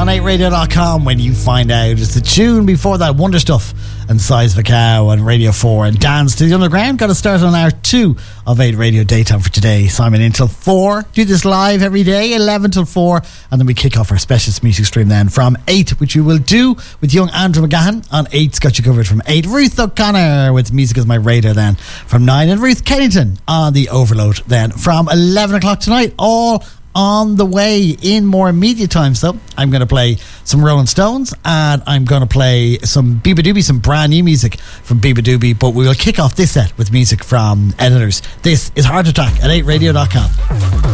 on 8radio.com when you find out. It's the tune before that, Wonder Stuff and Size of a Cow on Radio 4 and Dance to the Underground. Got to start on hour 2 of 8 Radio Daytime for today. Simon in till 4. Do this live every day, 11 till 4. And then we kick off our specialist music stream then from 8, which we will do with young Andrew McGahan on 8's got you covered from 8. Ruth O'Connor with Music Is My Radar then from 9. And Ruth Kennington on the Overload then from 11 o'clock tonight. All on the way. In more immediate times though, I'm going to play some Rolling Stones and I'm going to play some Biba Doobie, some brand new music from Biba Doobie, but we will kick off this set with music from Editors. This is Heart Attack at 8radio.com.